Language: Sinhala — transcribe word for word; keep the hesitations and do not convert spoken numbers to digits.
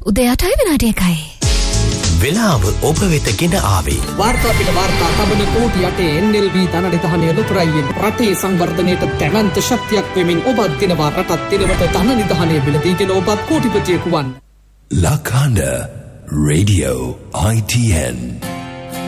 උදේ අටයි විනාඩි එකයි. වෙලාව ඔබ වෙත ගෙන ආවේ. වාර්තා පිට වාර්තා තබන කෝටි අටේ එන් එල් බී ධනනිධානය ලොතරැයියෙන් රටේ සංවර්ධනයට දැවැන්ත ශක්තියක් වෙමින් ඔබත් දිනවා රටත් දිනවට ධනනිධානය බිලදීගෙන ඔබත් කෝටිපතියෙකු වන්න. Lakanda Radio I T N